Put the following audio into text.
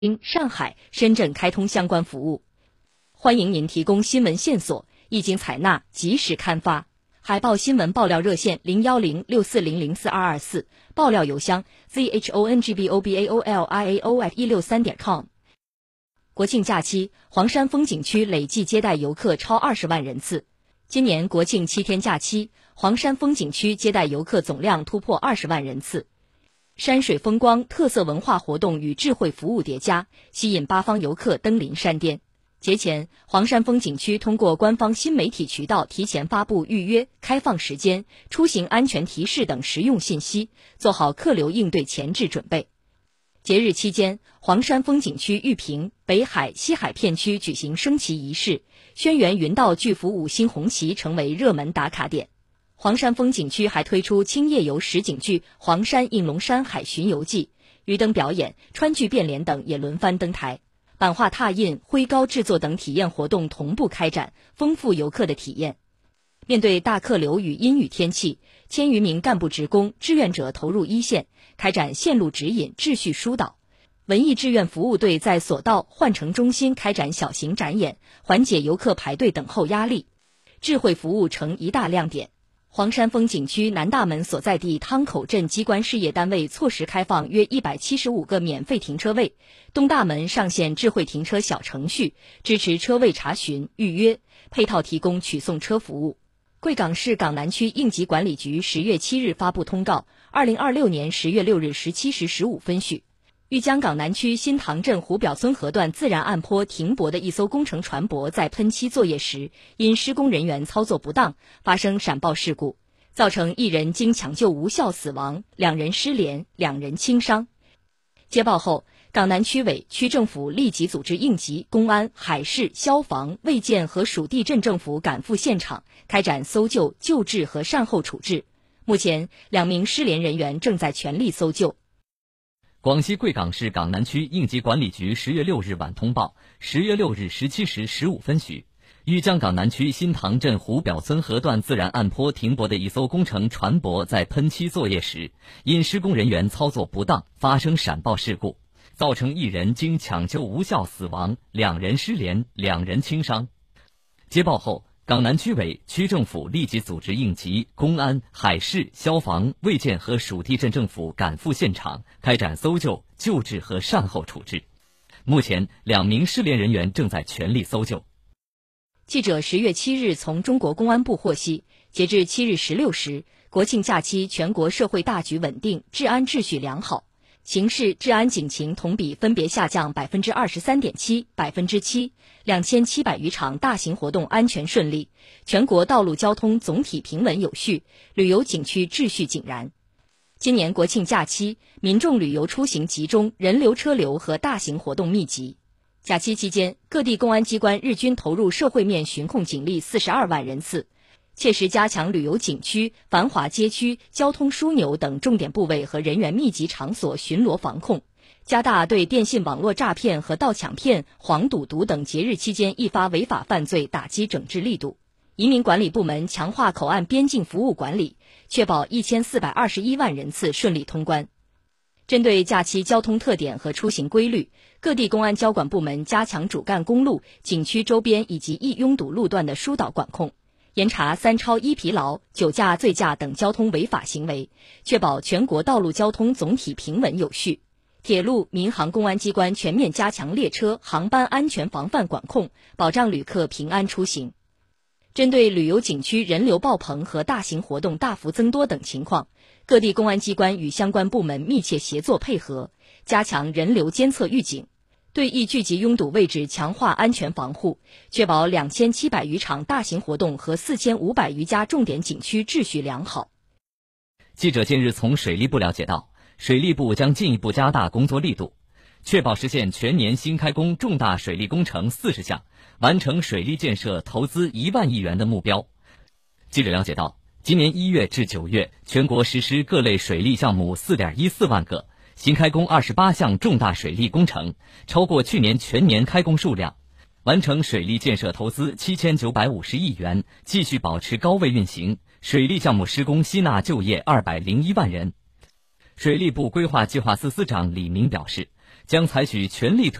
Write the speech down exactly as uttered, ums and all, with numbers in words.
上海、深圳开通相关服务。欢迎您提供新闻线索，一经采纳及时刊发。海报新闻爆料热线零幺零六四零零四二二四，爆料邮箱 zhongbobaoliao 一六三点 com。国庆假期，黄山风景区累计接待游客超二十万人次。今年国庆七天假期，黄山风景区接待游客总量突破二十万人次。山水风光、特色文化活动与智慧服务叠加，吸引八方游客登临山巅。节前，黄山风景区通过官方新媒体渠道提前发布预约、开放时间、出行安全提示等实用信息，做好客流应对前置准备。节日期间，黄山风景区玉屏、北海、西海片区举行升旗仪式，轩辕云道巨幅五星红旗成为热门打卡点。黄山风景区还推出轻夜游实景剧《黄山应龙山海巡游记》，鱼灯表演、川剧变脸等也轮番登台。版画拓印、徽膏制作等体验活动同步开展，丰富游客的体验。面对大客流与阴雨天气，千余名干部职工、志愿者投入一线，开展线路指引、秩序疏导。文艺志愿服务队在索道、换乘中心开展小型展演，缓解游客排队等候压力。智慧服务成一大亮点。黄山风景区南大门所在地汤口镇机关事业单位错时开放约一百七十五个免费停车位，东大门上线智慧停车小程序，支持车位查询、预约，配套提供取送车服务。贵港市港南区应急管理局十月七日发布通告，二零二六年十月六日十七时十五分许，豫江港南区新塘镇湖表村河段自然岸坡停泊的一艘工程船舶在喷漆作业时，因施工人员操作不当发生闪爆事故，造成一人经抢救无效死亡，两人失联，两人轻伤。接报后，港南区委、区政府立即组织应急、公安、海事、消防、卫健和属地镇政府赶赴现场，开展搜救、救治和善后处置。目前，两名失联人员正在全力搜救。 广西贵港市港南区应急管理局十月六日晚通报，十月六日十七时十五分许，豫江港南区新塘镇湖表村河段自然岸坡停泊的一艘工程船舶在喷漆作业时，因施工人员操作不当发生闪爆事故，造成一人经抢救无效死亡，两人失联，两人轻伤。接报后，港南区委、区政府立即组织应急、公安、海事、消防、卫健和属地镇政府赶赴现场，开展搜救、救治和善后处置。目前，两名失联人员正在全力搜救。 记者十月七日从中国公安部获悉，截至七日十六时，国庆假期全国社会大局稳定，治安秩序良好。刑事治安警情同比分别下降百分之二十三点七、百分之七，两千七百余场大型活动安全顺利，全国道路交通总体平稳有序，旅游景区秩序井然。今年国庆假期，民众旅游出行集中，人流车流和大型活动密集。假期期间，各地公安机关日均投入社会面巡控警力四十二万人次。切实加强旅游景区、繁华街区、交通枢纽等重点部位和人员密集场所巡逻防控，加大对电信网络诈骗和盗抢骗、黄赌毒等节日期间易发违法犯罪打击整治力度。移民管理部门强化口岸边境服务管理，确保一千四百二十一万人次顺利通关。针对假期交通特点和出行规律，各地公安交管部门加强主干公路、景区周边以及易拥堵路段的疏导管控，严查三超一疲劳、酒驾、醉驾等交通违法行为，确保全国道路交通总体平稳有序。铁路、民航公安机关全面加强列车、航班安全防范管控，保障旅客平安出行。针对旅游景区人流爆棚和大型活动大幅增多等情况，各地公安机关与相关部门密切协作配合，加强人流监测预警，对易聚集拥堵位置强化安全防护，确保两千七百余场大型活动和四千五百余家重点景区秩序良好。 记者近日从水利部了解到，水利部将进一步加大工作力度，确保实现全年新开工重大水利工程四十项，完成水利建设投资一万亿元的目标。记者了解到，今年一月至九月，全国实施各类水利项目 四点一四万个，新开工二十八项重大水利工程，超过去年全年开工数量，完成水利建设投资七千九百五十亿元，继续保持高位运行，水利项目施工吸纳就业二百零一万人。水利部规划计划司司长李明表示， 将采取全力推